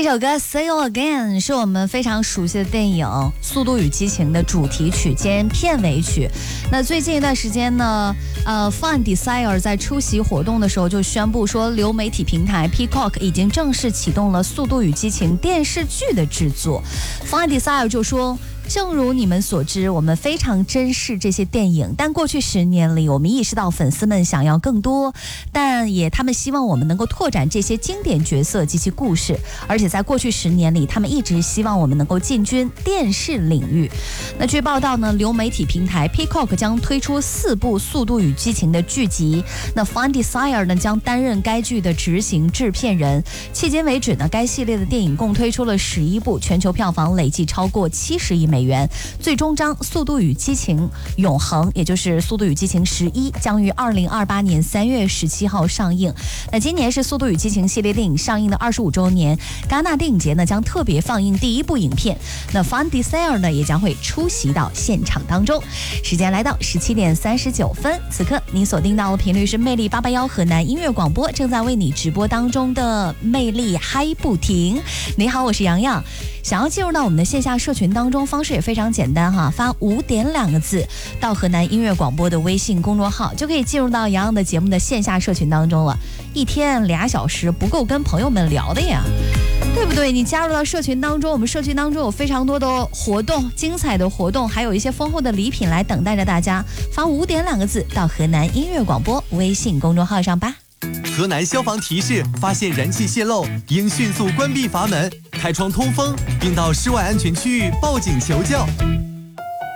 这首歌《See You Again》是我们非常熟悉的电影《速度与激情》的主题曲兼片尾曲。那最近一段时间呢，Fun Desire 在出席活动的时候就宣布说，流媒体平台 Peacock 已经正式启动了《速度与激情》电视剧的制作。Fun Desire 就说，正如你们所知，我们非常珍视这些电影，但过去10年里，我们意识到粉丝们想要更多，但他们希望我们能够拓展这些经典角色及其故事，而且在过去10年里，他们一直希望我们能够进军电视领域。那据报道呢，流媒体平台 Peacock 将推出4部《速度与激情》的剧集，那 Fun Desire 呢将担任该剧的执行制片人。迄今为止呢，该系列的电影共推出了11部，全球票房累计超过70亿美元。最终章《速度与激情：永恒》，也就是《速度与激情11》，将于2028年3月17号上映。那今年是《速度与激情》系列电影上映的25周年，戛纳电影节呢将特别放映第1部影片。那 Fun Desire 呢也将会出席到现场当中。时间来到17点39分，此刻你所听到的频率是魅力881河南音乐广播正在为你直播当中的魅力嗨不停。你好，我是洋洋。想要进入到我们的线下社群当中，方式也非常简单哈，发5点2个字到河南音乐广播的微信公众号，就可以进入到洋洋的节目的线下社群当中了。一天2小时不够跟朋友们聊的呀，对不对？你加入到社群当中，我们社群当中有非常多的活动，精彩的活动，还有一些丰厚的礼品来等待着大家。发5点2个字到河南音乐广播微信公众号上吧。 河南消防提示：发现燃气泄漏，应迅速关闭阀门，开窗通风，并到室外安全区域报警求救。